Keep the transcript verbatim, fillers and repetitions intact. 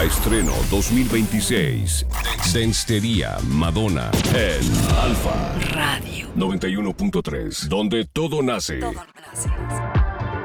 Nueva estreno dos mil veintiséis. Denstería Madonna en Alfa Radio noventa y uno punto tres, donde todo nace. Todo nace.